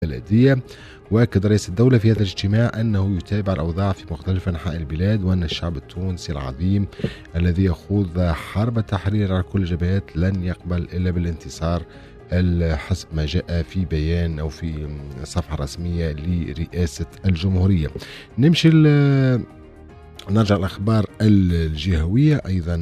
البلدية. وأكد رئيس الدولة في هذا الاجتماع أنه يتابع الأوضاع في مختلف أنحاء البلاد، وأن الشعب التونسي العظيم الذي يخوض حرب التحرير على كل الجبهات لن يقبل إلا بالانتصار، حسب ما جاء في بيان أو في صفحة رسمية لرئاسة الجمهورية. نرجع الأخبار الجهوية أيضا.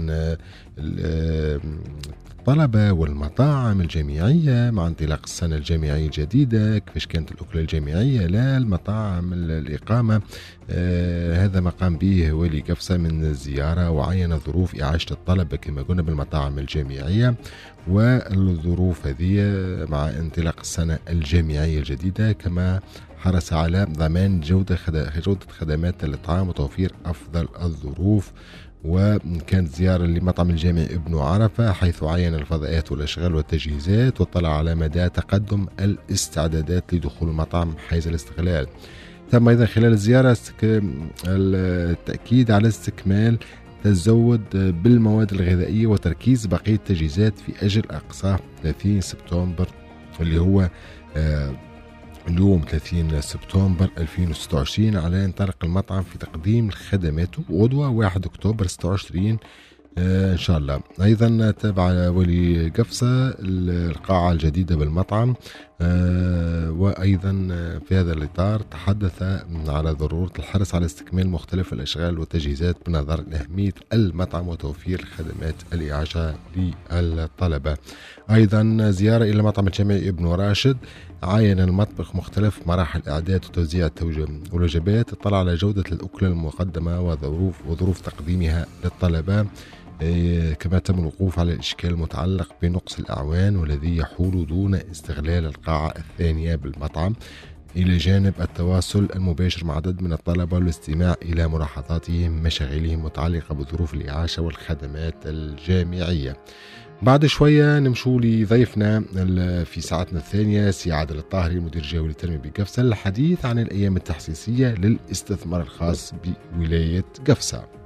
الطلبة والمطاعم الجامعية مع انطلاق السنة الجامعية الجديدة، كيفاش كانت الأكلة الجامعية؟ لا، المطاعم الإقامة. هذا ما قام به ولي قفصة من زيارة وعين ظروف إعاشة الطلبة كما قلنا بالمطاعم الجامعية، والظروف هذه مع انطلاق السنة الجامعية الجديدة، كما حرص على ضمان جودة خدمات الإطعام وتوفير أفضل الظروف. وكانت زيارة لمطعم الجامع ابن عرفة، حيث عين الفضاءات والأشغال والتجهيزات، واطلع على مدى تقدم الاستعدادات لدخول المطعم حيز الاستغلال. تم أيضا خلال الزيارة التأكيد على استكمال تزود بالمواد الغذائية وتركيز بقية التجهيزات في أجل أقصى 30 سبتمبر اللي هو اليوم 30 سبتمبر 2026 على ينطلق المطعم في تقديم خدماته، وغدوة 1 أكتوبر 26 إن شاء الله. أيضا تابع ولي قفصة القاعة الجديدة بالمطعم، وأيضا في هذا الإطار تحدث على ضرورة الحرص على استكمال مختلف الأشغال والتجهيزات بنظر لأهمية المطعم وتوفير خدمات الإعاشة للطلبة. أيضا زيارة إلى مطعم الجامعي ابن راشد، عاين المطبخ مختلف مراحل إعداد وتوزيع الوجبات، اطلع على جودة الأكلة المقدمة وظروف تقديمها للطلبة. كما تم الوقوف على الإشكال المتعلق بنقص الأعوان والذي يحول دون استغلال القاعة الثانية بالمطعم، إلى جانب التواصل المباشر مع عدد من الطلبة والاستماع إلى ملاحظاتهم مشاغلهم متعلقة بظروف الإعاشة والخدمات الجامعية. بعد شوية نمشوا لضيفنا في ساعتنا الثانية سي عادل الطاهري، المدير الجهوي للتنمية بقفصة، للحديث عن الأيام التحسيسية للاستثمار الخاص بولاية قفصة.